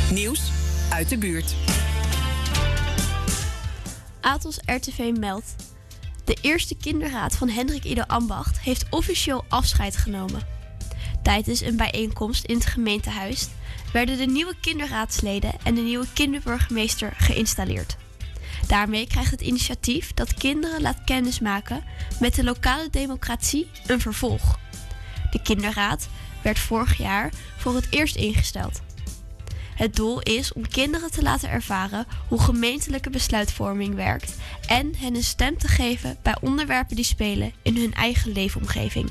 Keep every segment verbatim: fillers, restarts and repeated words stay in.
Nieuws uit de buurt. Atos R T V meldt. De eerste kinderraad van Hendrik Ido Ambacht heeft officieel afscheid genomen. Tijdens een bijeenkomst in het gemeentehuis werden de nieuwe kinderraadsleden en de nieuwe kinderburgemeester geïnstalleerd. Daarmee krijgt het initiatief dat kinderen laat kennismaken met de lokale democratie een vervolg. De kinderraad werd vorig jaar voor het eerst ingesteld. Het doel is om kinderen te laten ervaren hoe gemeentelijke besluitvorming werkt en hen een stem te geven bij onderwerpen die spelen in hun eigen leefomgeving.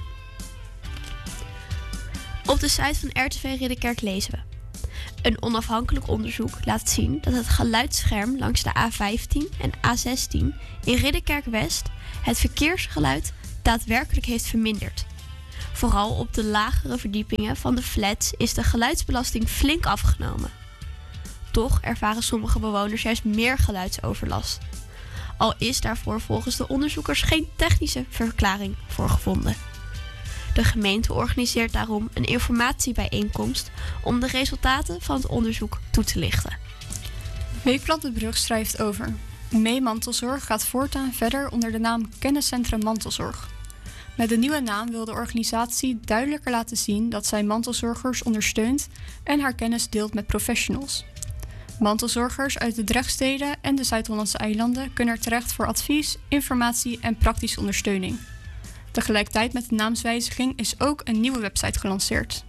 Op de site van R T V Ridderkerk lezen we. Een onafhankelijk onderzoek laat zien dat het geluidsscherm langs de A vijftien en A zestien in Ridderkerk-West het verkeersgeluid daadwerkelijk heeft verminderd. Vooral op de lagere verdiepingen van de flats is de geluidsbelasting flink afgenomen. Toch ervaren sommige bewoners juist meer geluidsoverlast. Al is daarvoor volgens de onderzoekers geen technische verklaring voor gevonden. De gemeente organiseert daarom een informatiebijeenkomst om de resultaten van het onderzoek toe te lichten. Weekblad De Brug schrijft over. Mee Mantelzorg gaat voortaan verder onder de naam Kenniscentrum Mantelzorg. Met de nieuwe naam wil de organisatie duidelijker laten zien dat zij mantelzorgers ondersteunt en haar kennis deelt met professionals. Mantelzorgers uit de Drechtsteden en de Zuid-Hollandse eilanden kunnen er terecht voor advies, informatie en praktische ondersteuning. Tegelijkertijd met de naamswijziging is ook een nieuwe website gelanceerd.